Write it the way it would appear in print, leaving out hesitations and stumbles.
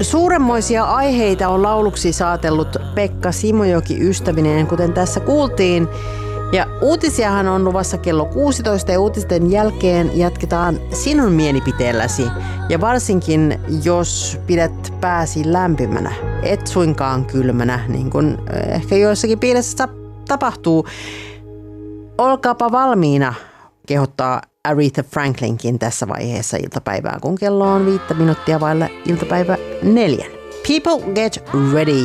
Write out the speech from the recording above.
Suuremmoisia aiheita on lauluksi saatellut Pekka Simojoki ystävineen, kuten tässä kuultiin. Ja uutisiahan on luvassa kello 16 ja uutisten jälkeen jatketaan sinun mielipiteelläsi. Ja varsinkin, jos pidät pääsi lämpimänä, et suinkaan kylmänä, niin kuin ehkä joissakin piirissä tapahtuu. Olkaapa valmiina, kehottaa Aretha Franklinkin tässä vaiheessa iltapäivää, kun kello on 5 minuuttia vailla iltapäivä 4. People get ready.